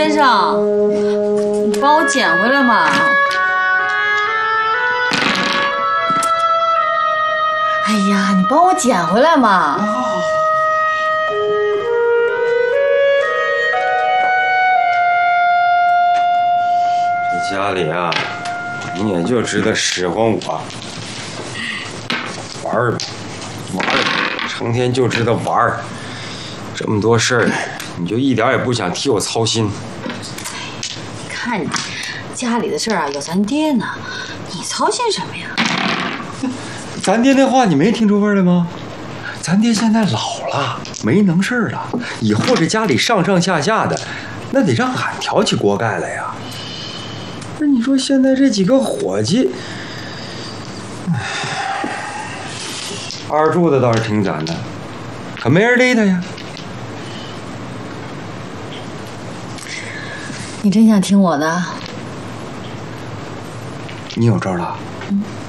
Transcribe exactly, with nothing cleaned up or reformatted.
先生，你帮我捡回来嘛。哎呀，你帮我捡回来嘛。哦， 这家里啊，你也就知道使唤我玩儿吧，玩儿，成天就知道玩儿，这么多事儿，你就一点也不想替我操心。 你看你家里的事儿啊，有咱爹呢，你操心什么呀？ 咱爹那话你没听出味儿来吗？咱爹现在老了，没能事了，以后这家里上上下下的，那得让俺挑起锅盖来呀。那你说现在这几个伙计，二柱子倒是挺攒的，可没人理他呀。 你真想听我的？ 你有招了？ 嗯。